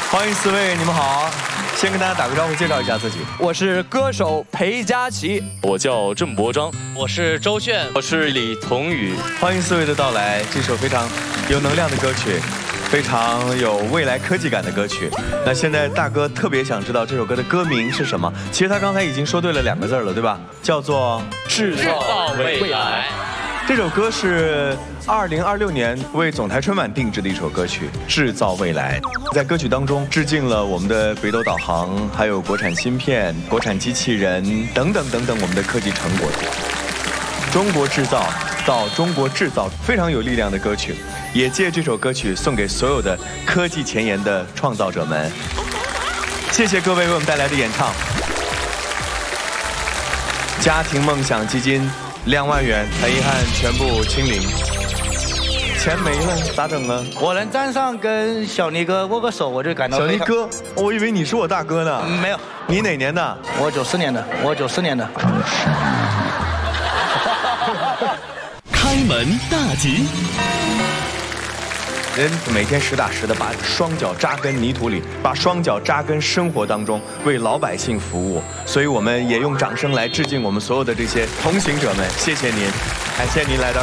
欢迎四位，你们好。先跟大家打个招呼，介绍一下自己。 我是歌手裴佳琪， 我叫郑伯章， 我是周炫， 我是李彤宇。 欢迎四位的到来，这首非常有能量的歌曲，非常有未来科技感的歌曲。那现在大哥特别想知道这首歌的歌名是什么？其实他刚才已经说对了2个字了，对吧？叫做制造未来。 这首歌是2026年为总台春晚定制的一首歌曲《制造未来》。在歌曲当中致敬了我们的北斗导航，还有国产芯片、国产机器人等等等等我们的科技成果。中国制造到中国制造，非常有力量的歌曲。也借这首歌曲送给所有的科技前沿的创造者们。谢谢各位为我们带来的演唱。家庭梦想基金2万元，很遗憾全部清零，钱没了咋整啊？ 我能站上跟小尼哥握个手，我就感到小尼哥，我以为你是我大哥呢。 没有， 你哪年的？ 我94年的，我94年的。 开门大吉。 人每天实打实的把双脚扎根泥土里，把双脚扎根生活当中，为老百姓服务。所以我们也用掌声来致敬我们所有的这些同行者们，谢谢您，感谢您来到。